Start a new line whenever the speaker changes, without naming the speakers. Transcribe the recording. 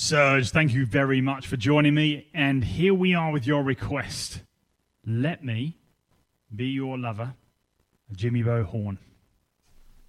Serge, thank you very much for joining me. And here we are with your request. Let me be your lover, Jimmy Bo Horn.